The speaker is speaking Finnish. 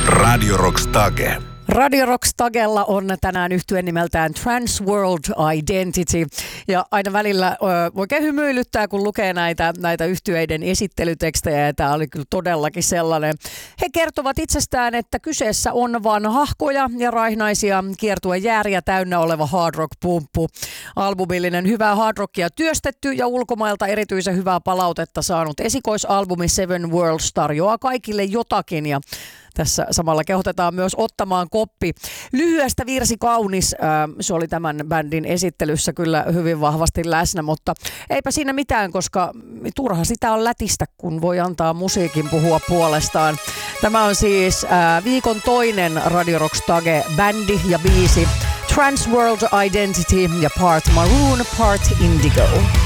Radio Rock Stage. Radio Rock Stagella on tänään yhtye nimeltään Transworld Identity. Ja aina välillä oikein hymyilyttää, kun lukee näitä yhtyeiden esittelytekstejä. Ja tämä oli kyllä todellakin sellainen. He kertovat itsestään, että kyseessä on vanhahkoja ja raihnaisia kiertuejääriä täynnä oleva hard rock pumppu. Albumillinen hyvää hard rockia työstetty ja ulkomailta erityisen hyvää palautetta saanut esikoisalbumi Seven Worlds tarjoaa kaikille jotakin ja tässä samalla kehotetaan myös ottamaan koppi. Lyhyestä virsi kaunis, se oli tämän bändin esittelyssä kyllä hyvin vahvasti läsnä, mutta eipä siinä mitään, koska turha sitä on lätistä, kun voi antaa musiikin puhua puolestaan. Tämä on siis viikon toinen Radio Rock Stage bändi ja biisi Transworld Identity ja Part Maroon, Part Indigo.